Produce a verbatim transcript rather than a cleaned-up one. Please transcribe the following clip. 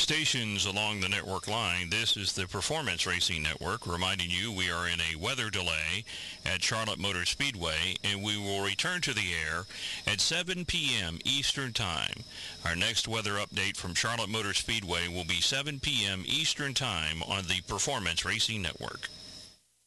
stations along the network line. This is the Performance Racing Network, reminding you we are in a weather delay at Charlotte Motor Speedway, and we will return to the air at seven p.m. Eastern Time. Our next weather update from Charlotte Motor Speedway will be seven p.m. Eastern Time on the Performance Racing Network.